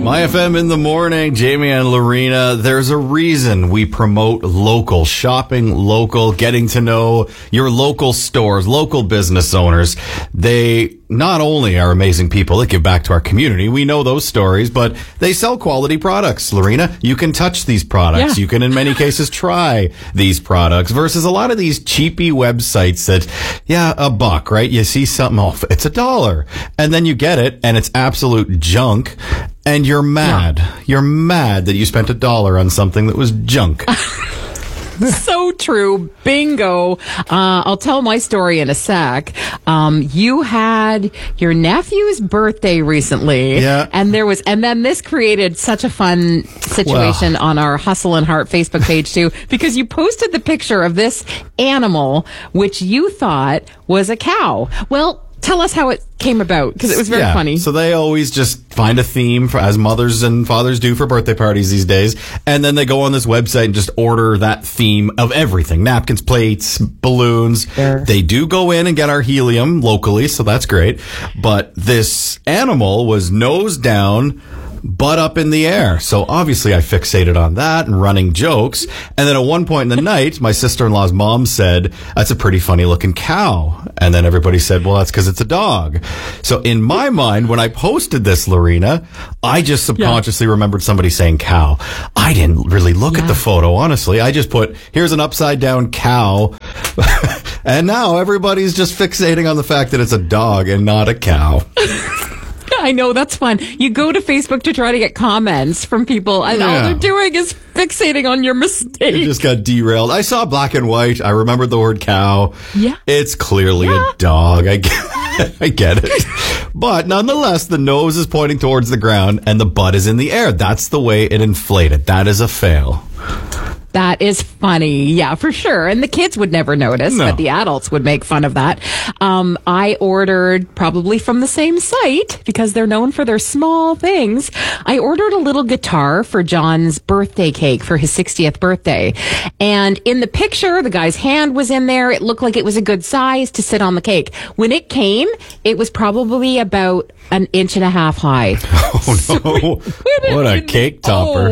My FM in the morning, Jamie and Lorena. There's a reason we promote local shopping, local, getting to know your local stores, local business owners. They not only are amazing people that give back to our community, we know those stories, but they sell quality products. Lorena, you can touch these products. Yeah. You can, in many cases, try these products versus a lot of these cheapy websites that, $1, right? You see something off, it's $1. And then you get it and it's absolute junk. And you're mad. Yeah. You're mad that you spent $1 on something that was junk. So true. Bingo. I'll tell my story in a sec. You had your nephew's birthday recently. Yeah. And then this created such a fun situation on our Hustle and Heart Facebook page too, because you posted the picture of this animal, which you thought was a cow. Well, tell us how it came about, because it was very funny. So they always just find a theme, as mothers and fathers do for birthday parties these days, and then they go on this website and just order that theme of everything. Napkins, plates, balloons. Sure. They do go in and get our helium locally, so that's great. But this animal was nose down, butt up in the air. So obviously I fixated on that and running jokes. And then at one point in the night, my sister-in-law's mom said, "That's a pretty funny looking cow." And then everybody said, "Well, that's because it's a dog." So in my mind, when I posted this, Lorena, I just subconsciously remembered somebody saying cow. I didn't really look at the photo, honestly. I just put, here's an upside down cow. And now everybody's just fixating on the fact that it's a dog and not a cow. I know, that's fun. You go to Facebook to try to get comments from people, and all they're doing is fixating on your mistake. It just got derailed. I saw black and white. I remembered the word cow. Yeah. It's clearly a dog. I get it. But nonetheless, the nose is pointing towards the ground and the butt is in the air. That's the way it inflated. That is a fail. That is funny. Yeah, for sure. And the kids would never notice, but the adults would make fun of that. I ordered, probably from the same site, because they're known for their small things, I ordered a little guitar for John's birthday cake for his 60th birthday. And in the picture, the guy's hand was in there. It looked like it was a good size to sit on the cake. When it came, it was probably about 1.5 inches high. Oh, no. What a cake topper.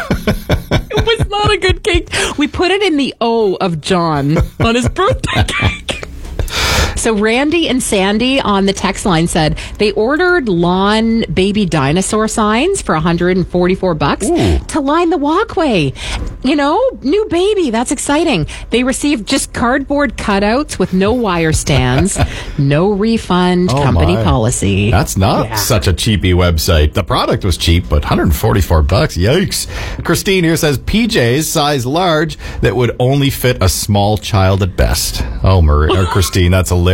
It was not a good cake. We put it in the O of John on his birthday cake. So Randy and Sandy on the text line said they ordered lawn baby dinosaur signs for $144 to line the walkway. You know, new baby. That's exciting. They received just cardboard cutouts with no wire stands, no refund, company policy. That's not such a cheapy website. The product was cheap, but $144. Yikes. Christine here says PJs size large that would only fit a small child at best. Oh, Marie or Christine, that's hilarious.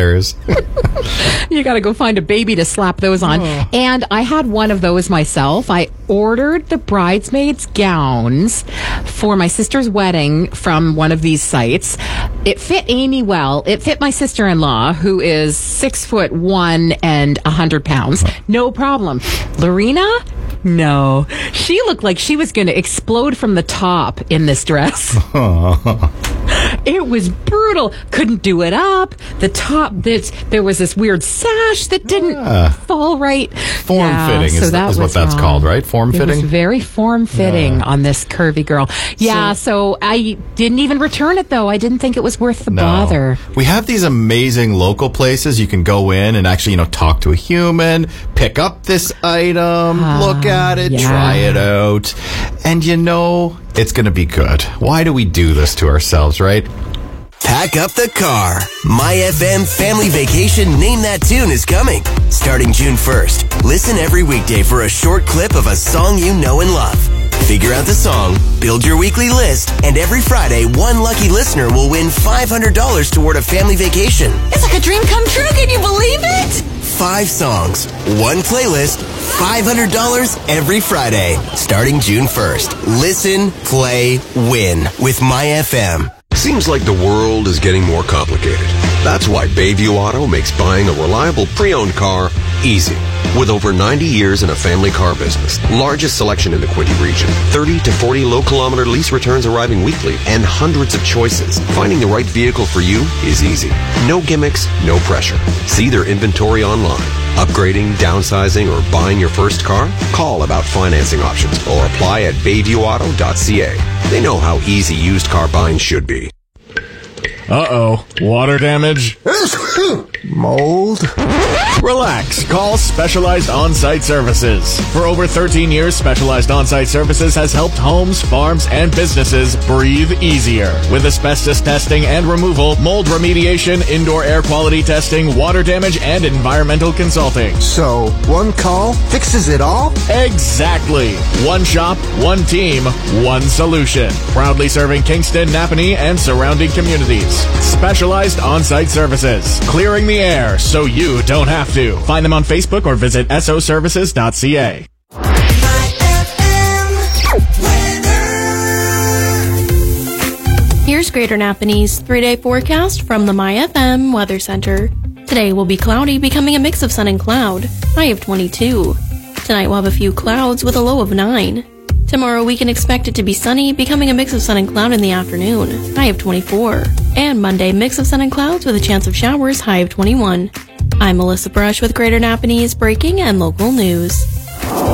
You got to go find a baby to slap those on. And I had one of those myself. I ordered the bridesmaids' gowns for my sister's wedding from one of these sites. It fit Amy well. It fit my sister-in-law, who is 6'1" and 100 pounds. No problem. Lorena? No. She looked like she was going to explode from the top in this dress. It was brutal. Couldn't do it up. The top, there was this weird sash that didn't fall right. Form-fitting is what that's called, right? Form-fitting? It was very form-fitting on this curvy girl. Yeah, so I didn't even return it, though. I didn't think it was worth the bother. We have these amazing local places you can go in and actually, talk to a human, pick up this item, look at it, try it out, and it's going to be good. Why do we do this to ourselves, right? Pack up the car. My FM Family Vacation Name That Tune is coming. Starting June 1st. Listen every weekday for a short clip of a song you know and love. Figure out the song, build your weekly list, and every Friday, one lucky listener will win $500 toward a family vacation. It's like a dream come true. Can you believe it? 5 songs, 1 playlist, $500 every Friday. Starting June 1st. Listen, play, win with My FM. Seems like the world is getting more complicated. That's why Bayview Auto makes buying a reliable pre-owned car easy. With over 90 years in a family car business, largest selection in the Quinte region, 30 to 40 low-kilometer lease returns arriving weekly, and hundreds of choices, finding the right vehicle for you is easy. No gimmicks, no pressure. See their inventory online. Upgrading, downsizing, or buying your first car? Call about financing options or apply at bayviewauto.ca. They know how easy used car buying should be. Uh-oh. Water damage? Mold? Relax. Call Specialized On-Site Services. For over 13 years, Specialized On-Site Services has helped homes, farms, and businesses breathe easier. With asbestos testing and removal, mold remediation, indoor air quality testing, water damage, and environmental consulting. So, one call fixes it all? Exactly. One shop, one team, one solution. Proudly serving Kingston, Napanee, and surrounding communities. Specialized On-Site Services. Clearing the air so you don't have to. Find them on Facebook or visit soservices.ca. Here's Greater Napanee's 3-day forecast from the MyFM Weather Center. Today will be cloudy, becoming a mix of sun and cloud. High of 22. Tonight we'll have a few clouds with a low of 9. Tomorrow we can expect it to be sunny, becoming a mix of sun and cloud in the afternoon. High of 24. And Monday, mix of sun and clouds with a chance of showers. High of 21. I'm Melissa Brush with Greater Napanee's breaking and local news.